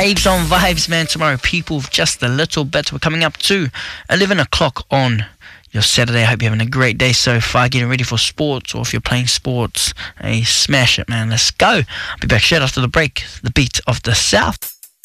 Abe's on Vibes, man. Tomorrow, people just a little bit. We're coming up to 11 o'clock on your Saturday. I hope you're having a great day so far, getting ready for sports, or if you're playing sports, hey, smash it, man. Let's go. I'll be back straight after the break. The beat of the South.